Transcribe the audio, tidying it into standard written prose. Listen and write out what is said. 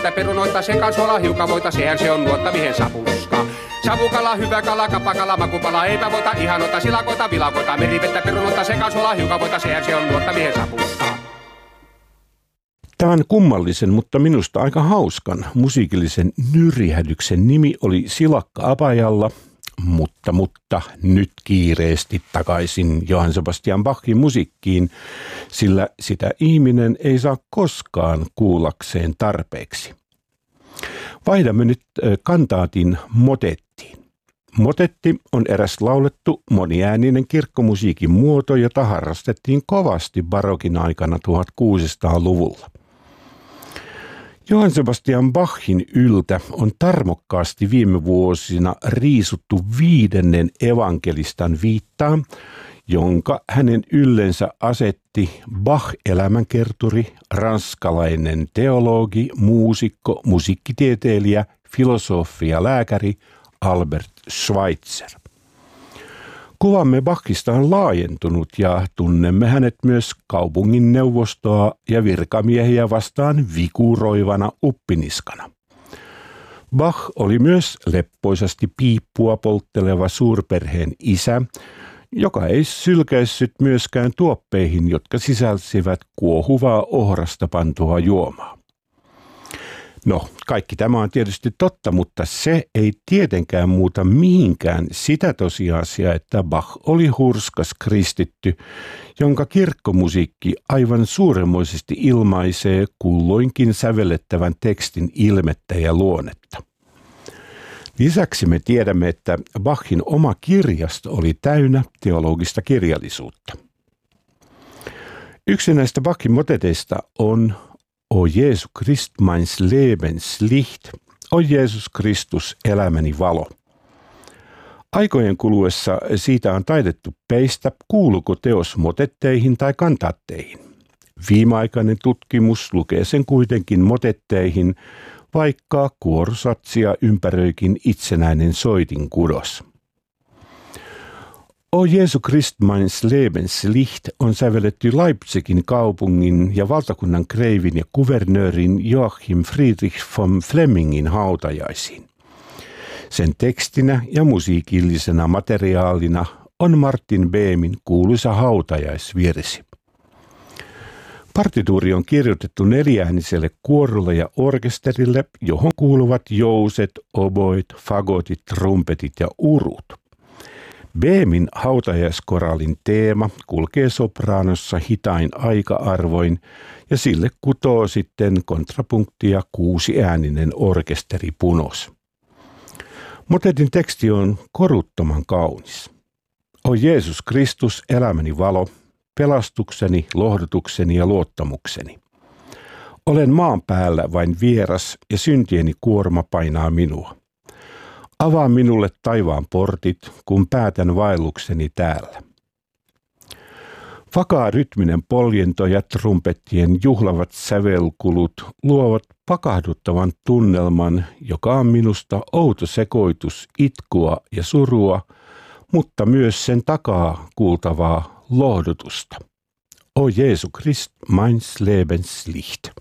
Perunoita sekaan suolaa hiukan voita, sehän se on nuotta mihin sapuska. Savukala, hyvä kala, kapakala, makupala, eipä voita, ihanoita, silakoita, vilakoita, merivettä, perunoita sekaan suolaa hiukan voita, sehän se on nuotta mihin sapuska. Tämän kummallisen, mutta minusta aika hauskan musiikillisen nyrjähdyksen nimi oli Silakka apajalla, mutta nyt kiireesti takaisin Johann Sebastian Bachin musiikkiin, sillä sitä ihminen ei saa koskaan kuullakseen tarpeeksi. Vaihdamme nyt kantaatin motettiin. Motetti on eräs laulettu moniääninen kirkkomusiikin muoto, jota harrastettiin kovasti barokin aikana 1600-luvulla. Johann Sebastian Bachin yltä on tarmokkaasti viime vuosina riisuttu 5. evankelistan viittaa, jonka hänen yllensä asetti Bach-elämänkerturi, ranskalainen teologi, muusikko, musiikkitieteilijä, filosofi ja lääkäri Albert Schweitzer. Kuvamme Bachista on laajentunut ja tunnemme hänet myös kaupungin neuvostoa ja virkamiehiä vastaan vikuroivana uppiniskana. Bach oli myös leppoisasti piippua poltteleva suurperheen isä, joka ei sylkäissyt myöskään tuoppeihin, jotka sisälsivät kuohuvaa ohrasta pantua juomaa. No, kaikki tämä on tietysti totta, mutta se ei tietenkään muuta mihinkään sitä tosiasiaa, että Bach oli hurskas kristitty, jonka kirkkomusiikki aivan suuremmoisesti ilmaisee kulloinkin sävellettävän tekstin ilmettä ja luonnetta. Lisäksi me tiedämme, että Bachin oma kirjasto oli täynnä teologista kirjallisuutta. Yksi näistä Bachin moteteista on O Jeesus Christ meins Lebenslicht, O Jeesus Kristus elämäni valo. Aikojen kuluessa siitä on taitettu peistä, kuuluuko teos motetteihin tai kantaatteihin. Viimeaikainen tutkimus lukee sen kuitenkin motetteihin, vaikka kuorosatsia ympäröikin itsenäinen soitinkudos. O Jeesus Christ meins Lebenslicht on sävelletty Leipzigin kaupungin ja valtakunnan kreivin ja kuvernöörin Joachim Friedrich von Flemmingin hautajaisiin. Sen tekstinä ja musiikillisena materiaalina on Martin Behmin kuuluisa hautajaisvirsi. Partituuri on kirjoitettu 4-ääniselle kuorolle ja orkesterille, johon kuuluvat jouset, oboit, fagotit, trumpetit ja urut. Behmin hautajaiskoraalin teema kulkee sopraanossa hitain aika-arvoin ja sille kutoo sitten kontrapunktia 6-ääninen orkesteripunos. Motetin teksti on koruttoman kaunis. O Jeesus Kristus, elämäni valo, pelastukseni, lohdutukseni ja luottamukseni. Olen maan päällä vain vieras ja syntieni kuorma painaa minua. Avaa minulle taivaan portit, kun päätän vaellukseni täällä. Vakaa rytminen poljento ja trumpettien juhlavat sävelkulut luovat pakahduttavan tunnelman, joka on minusta outo sekoitus itkua ja surua, mutta myös sen takaa kuultavaa lohdutusta. O Jeesus Christ meins Lebenslicht.